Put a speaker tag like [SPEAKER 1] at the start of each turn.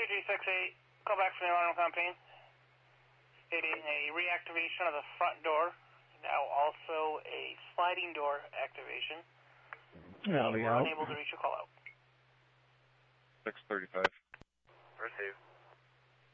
[SPEAKER 1] 2368, call back from the alarm campaign, stating a reactivation of the front door, now also a sliding door activation. We're unable to reach your call out.
[SPEAKER 2] 635.
[SPEAKER 3] Received.